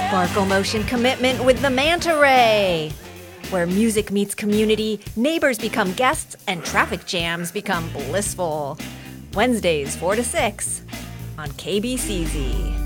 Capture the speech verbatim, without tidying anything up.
Sparkle Motion commitment with the Manta Ray. Where music meets community, neighbors become guests, and traffic jams become blissful. Wednesdays, four to six on K B C Z.